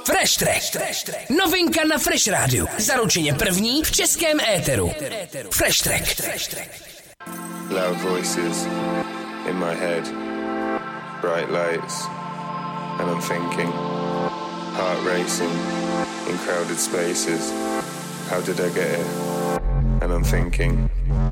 Fresh Track. Novinka na Fresh Rádiu. Zaručeně první v českém éteru. Fresh Track. Loud voices in my head. Bright lights. And I'm thinking. Heart racing in crowded spaces. How did I get here? And I'm thinking.